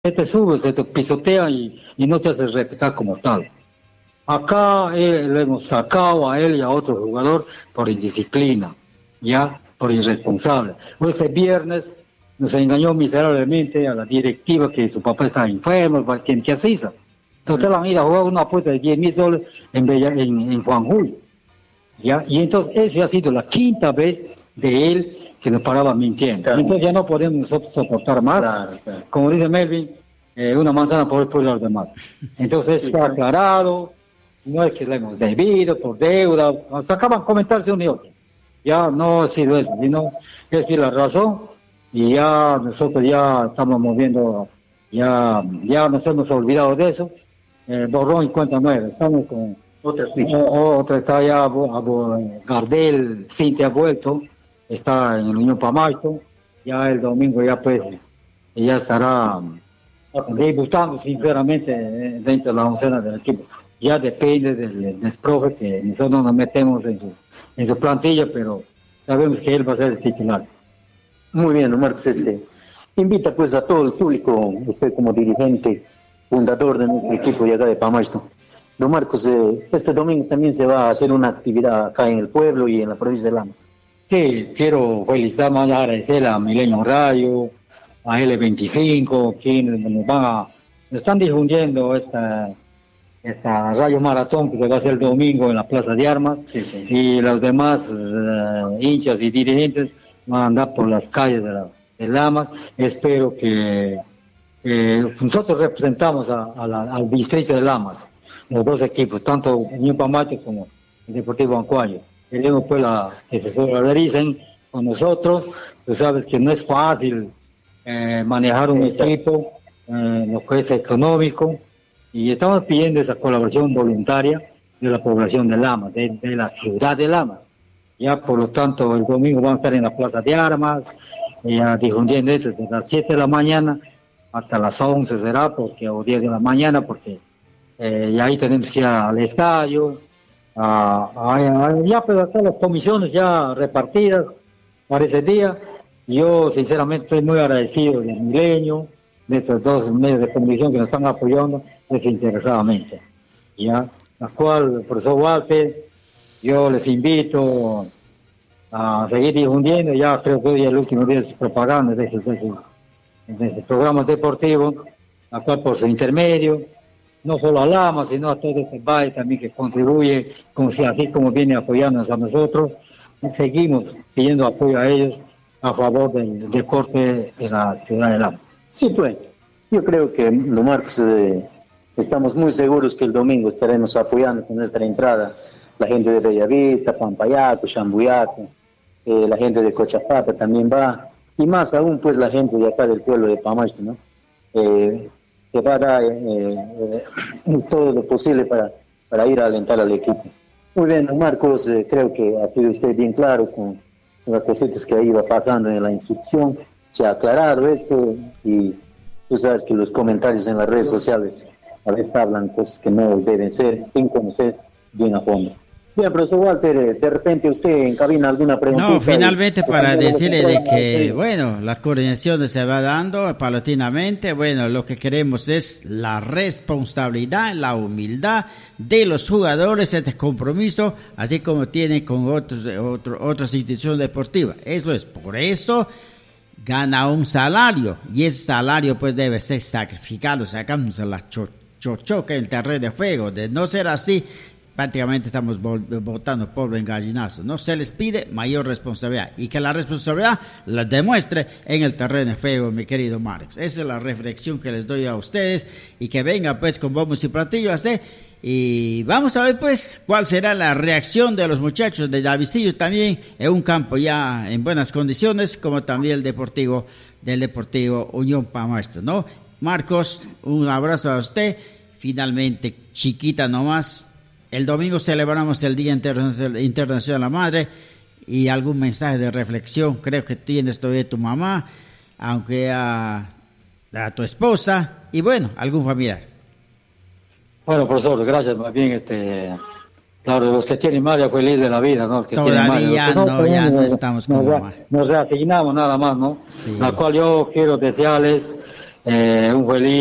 te subes, te pisotean y no te haces respetar como tal. Acá le hemos sacado a él y a otro jugador por indisciplina, ya, por irresponsable. Pues ese viernes nos engañó miserablemente a la directiva que su papá está enfermo, tiene que hacerse. Entonces la han ido a jugar una apuesta de $10,000 en Juan Julio. ¿Ya? Y entonces eso ha sido la quinta vez de él que nos paraba mintiendo. Claro. Entonces ya no podemos nosotros soportar más. Claro. Como dice Melvin, una manzana por el pueblo de los demás. Entonces está aclarado, no es que le hemos debido por deuda, sacaban comentarios de uno y otro. Ya no ha sido eso, sino es que la razón, y ya nosotros ya estamos moviendo, ya nos hemos olvidado de eso, borrón y cuenta nueva, estamos con otra está ya, Gardel, Cintia ha vuelto, está en el Unión Pamacho, ya el domingo ya pues, ya estará debutando sinceramente dentro de la oncena del equipo. Ya depende del profe, que nosotros no nos metemos en su plantilla, pero sabemos que él va a ser el titular. Muy bien, don Marcos, invita pues a todo el público, usted como dirigente, fundador de nuestro equipo de acá de Pamacho. Don Marcos, este domingo también se va a hacer una actividad acá en el pueblo y en la provincia de Lamas. Sí, quiero felicitar, más agradecer a Milenio Radio, a L25, quienes nos están difundiendo esta Radio Maratón que se va a hacer el domingo en la Plaza de Armas, sí. Y los demás hinchas y dirigentes van a andar por las calles de Lamas. Espero que nosotros representamos al distrito de Lamas, los dos equipos, tanto Unión Pamacho como el Deportivo Ancuayo. Queremos pues que se solidaricen con nosotros. Tú sabes que no es fácil manejar un equipo, lo que es económico, y estamos pidiendo esa colaboración voluntaria de la población de Lamas, de la ciudad de Lamas. Ya por lo tanto el domingo vamos a estar en la Plaza de Armas, difundiendo esto desde las 7 de la mañana hasta las 11 será, o 10 de la mañana, porque y ahí tenemos que ir al estadio, ya pero todas las comisiones ya repartidas para ese día. Yo sinceramente estoy muy agradecido del Milenio, de estos dos medios de comunicación que nos están apoyando desinteresadamente. Ya, la cual, profesor Walter, yo les invito a seguir difundiendo. Ya creo que hoy es el último día de su propaganda de sus programas deportivos, la cual por su intermedio, no solo a Lama, sino a todo este país también que contribuye, así como viene apoyándonos a nosotros. Seguimos pidiendo apoyo a ellos a favor del deporte de la ciudad de Lama. Sí, pues, yo creo que, don Marcos, estamos muy seguros que el domingo estaremos apoyando con nuestra entrada la gente de Bellavista, Pampayaco, Chambuyaco, la gente de Cochapata también va, y más aún pues la gente de acá del pueblo de Pamacho, ¿no? Que va a dar todo lo posible para ir a alentar al equipo. Muy bien, don Marcos, creo que ha sido usted bien claro con las cositas que iba pasando en la instrucción, se ha aclarado esto, y tú sabes que los comentarios en las redes sociales a veces hablan cosas que no deben ser, sin conocer bien a fondo. Bien, profesor Walter, de repente usted encabina alguna pregunta. No, finalmente para decirle de que, bueno, la coordinación se va dando paulatinamente. Bueno, lo que queremos es la responsabilidad, la humildad de los jugadores, este compromiso, así como tienen con otras instituciones deportivas. Eso es, por eso gana un salario, y ese salario pues debe ser sacrificado, sacamos la chochoca en el terreno de juego. De no ser así, prácticamente estamos botando polvo en gallinazo. No se les pide mayor responsabilidad, y que la responsabilidad la demuestre en el terreno de juego, mi querido Marcos. Esa es la reflexión que les doy a ustedes, y que vengan pues con bombos y platillos, y vamos a ver pues cuál será la reacción de los muchachos de Davisillos también en un campo ya en buenas condiciones, como también el Deportivo Unión Pamacho, ¿no? Marcos, un abrazo a usted. Finalmente, chiquita nomás, el domingo celebramos el Día Internacional de la Madre, y algún mensaje de reflexión creo que tienes todavía tu mamá, aunque a tu esposa, y bueno, algún familiar. Bueno, profesor, gracias. Más bien, claro, los que tienen madre feliz de la vida, ¿no? Los que todavía ya no estamos con mamá. Nos reasignamos nada más, ¿no? Sí. La cual yo quiero desearles un feliz